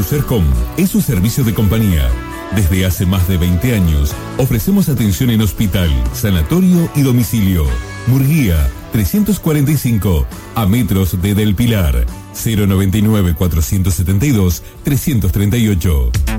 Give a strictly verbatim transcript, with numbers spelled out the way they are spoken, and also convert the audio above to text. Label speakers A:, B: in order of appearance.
A: Usercom es su servicio de compañía. Desde hace más de veinte años ofrecemos atención en hospital, sanatorio y domicilio. Murguía trescientos cuarenta y cinco, a metros de Del Pilar. Cero noventa y nueve, cuatrocientos setenta y dos, trescientos treinta y ocho.